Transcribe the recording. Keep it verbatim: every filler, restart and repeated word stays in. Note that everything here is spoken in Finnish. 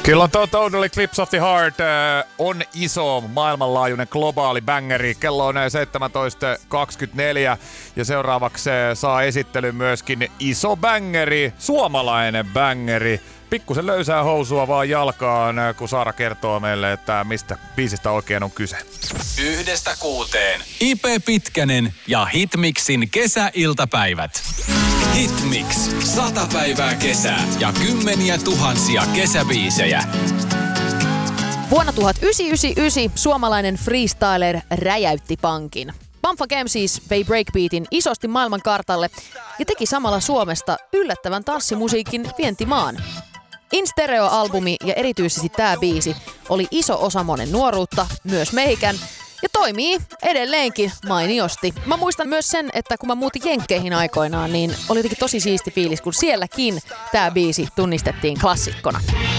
Kyllä on Totally Eclipse of the Heart äh, on iso maailmanlaajuinen globaali bängeri. Kello on seitsemäntoista kaksikymmentäneljä ja seuraavaksi saa esittelyn myöskin iso bängeri, suomalainen bängeri. Pikkusen löysää housua vaan jalkaan, kun Saara kertoo meille, että mistä biisistä oikein on kyse. Yhdestä kuuteen. I P Pitkänen ja Hitmixin kesäiltapäivät. Hitmix. Sata päivää kesää ja kymmeniä tuhansia kesäbiisejä. Vuonna tuhatyhdeksänsataayhdeksänkymmentäyhdeksän suomalainen freestyler räjäytti pankin. Bumfuck M Cs vei breakbeatin isosti maailmankartalle ja teki samalla Suomesta yllättävän tanssimusiikin vientimaan. In Stereo-albumi ja erityisesti tämä biisi oli iso osa monen nuoruutta, myös meikän, ja toimii edelleenkin mainiosti. Mä muistan myös sen, että kun mä muutin Jenkkeihin aikoinaan, niin oli jotenkin tosi siisti fiilis, kun sielläkin tämä biisi tunnistettiin klassikkona.